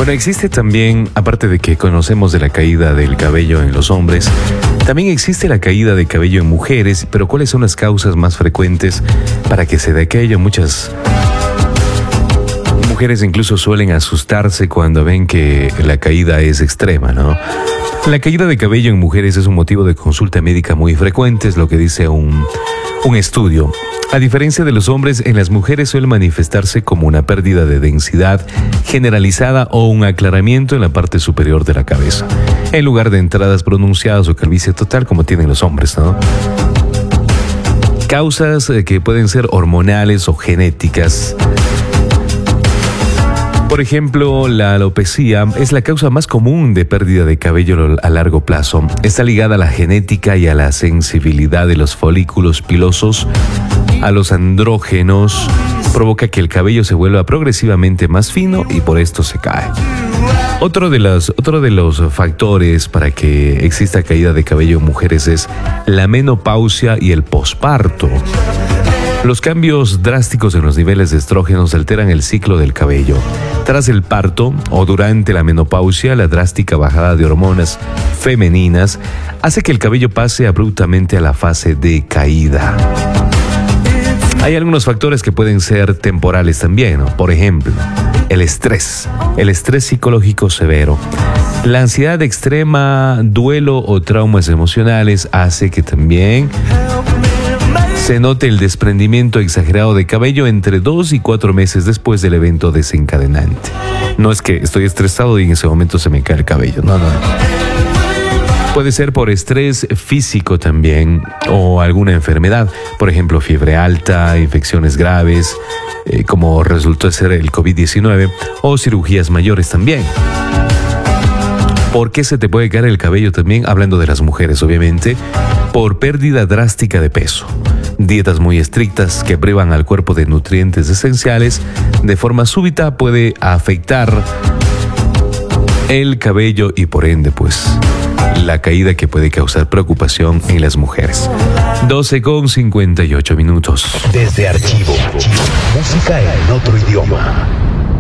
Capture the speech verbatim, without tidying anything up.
Bueno, existe también, aparte de que conocemos de la caída del cabello en los hombres, también existe la caída de cabello en mujeres, pero ¿cuáles son las causas más frecuentes para que se dé aquello? Muchas mujeres incluso suelen asustarse cuando ven que la caída es extrema, ¿no? La caída de cabello en mujeres es un motivo de consulta médica muy frecuente, es lo que dice un, un estudio. A diferencia de los hombres, en las mujeres suele manifestarse como una pérdida de densidad generalizada o un aclaramiento en la parte superior de la cabeza, en lugar de entradas pronunciadas o calvicie total como tienen los hombres, ¿no? Causas que pueden ser hormonales o genéticas. Por ejemplo, la alopecia es la causa más común de pérdida de cabello a largo plazo. Está ligada a la genética y a la sensibilidad de los folículos pilosos, a los andrógenos, provoca que el cabello se vuelva progresivamente más fino y por esto se cae. Otro de los, otro de los factores para que exista caída de cabello en mujeres es la menopausia y el posparto. Los cambios drásticos en los niveles de estrógenos alteran el ciclo del cabello. Tras el parto o durante la menopausia, la drástica bajada de hormonas femeninas hace que el cabello pase abruptamente a la fase de caída. Hay algunos factores que pueden ser temporales también, ¿no? Por ejemplo, el estrés, el estrés psicológico severo. La ansiedad extrema, duelo o traumas emocionales hace que también se note el desprendimiento exagerado de cabello entre dos y cuatro meses después del evento desencadenante. No es que estoy estresado y en ese momento se me cae el cabello, no, no. Puede ser por estrés físico también o alguna enfermedad, por ejemplo, fiebre alta, infecciones graves, eh, como resultó ser el COVID diecinueve, o cirugías mayores también. ¿Por qué se te puede caer el cabello también? Hablando de las mujeres, obviamente, por pérdida drástica de peso. Dietas muy estrictas que privan al cuerpo de nutrientes esenciales de forma súbita puede afectar el cabello y por ende, pues, la caída que puede causar preocupación en las mujeres. doce con cincuenta y ocho minutos. Desde Archivo, música en otro idioma.